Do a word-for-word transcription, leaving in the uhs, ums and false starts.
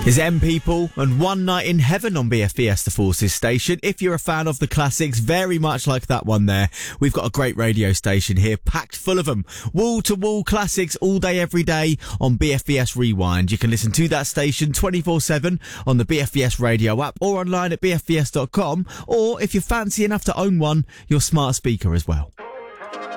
Is M People and One Night in Heaven on B F B S The Forces station. If you're a fan of the classics, very much like that one there, we've got a great radio station here, packed full of them. Wall-to-wall classics all day, every day on B F B S Rewind. You can listen to that station twenty-four seven on the B F B S radio app or online at b f b s dot com, or if you're fancy enough to own one, your smart speaker as well.